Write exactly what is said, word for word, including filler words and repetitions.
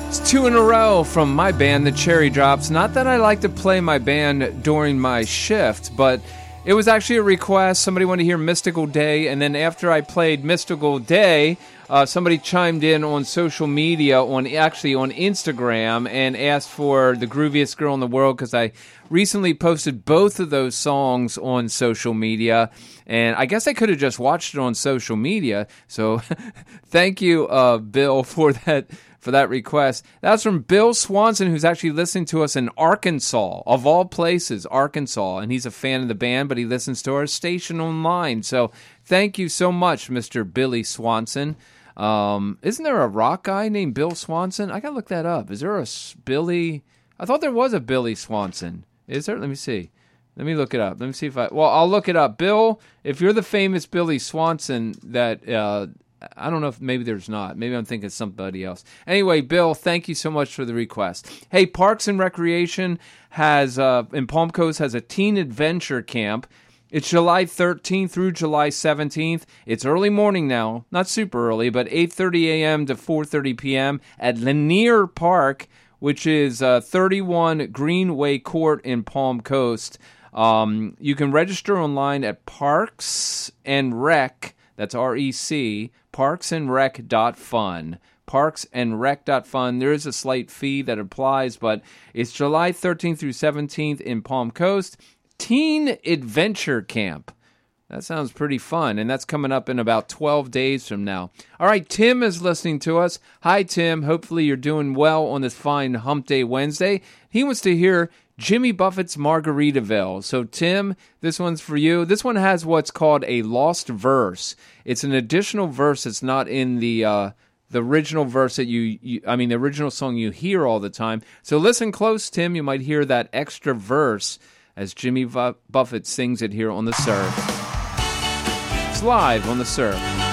Two in a row from my band, the Cherry Drops. Not that I like to play my band during my shift, but it was actually a request. Somebody wanted to hear Mystical Day, and then after I played Mystical Day, uh, somebody chimed in on social media, on actually on Instagram, and asked for The Grooviest Girl in the World, because I recently posted both of those songs on social media, and I guess I could have just watched it on social media, so thank you, uh, Bill, for that for that request. That's from Bill Swanson, who's actually listening to us in Arkansas, of all places, Arkansas, and he's a fan of the band, but he listens to our station online, so thank you so much, Mister Billy Swanson. Um, isn't there a rock guy named Bill Swanson? I gotta look that up. Is there a S- Billy? I thought there was a Billy Swanson. Is there? Let me see. Let me look it up. Let me see if I... Well, I'll look it up. Bill, if you're the famous Billy Swanson that... Uh, I don't know if maybe there's not. Maybe I'm thinking somebody else. Anyway, Bill, thank you so much for the request. Hey, Parks and Recreation has, uh, in Palm Coast, has a teen adventure camp. It's July thirteenth through July seventeenth. It's early morning now. Not super early, but eight thirty a.m. to four thirty p.m. at Lanier Park, which is uh, thirty-one Greenway Court in Palm Coast. Um, you can register online at Parks and Rec. That's R E C, parks and rec dot fun. parks and rec dot fun. There is a slight fee that applies, but it's July thirteenth through seventeenth in Palm Coast. Teen Adventure Camp. That sounds pretty fun, and that's coming up in about twelve days from now. All right, Tim is listening to us. Hi, Tim. Hopefully you're doing well on this fine Hump Day Wednesday. He wants to hear Jimmy Buffett's Margaritaville. So, Tim, this one's for you. This one has what's called a lost verse. It's an additional verse that's not in the uh, the original verse that you, you, I mean, the original song you hear all the time. So listen close, Tim. You might hear that extra verse as Jimmy Bu- Buffett sings it here on The Surf. It's live on The Surf.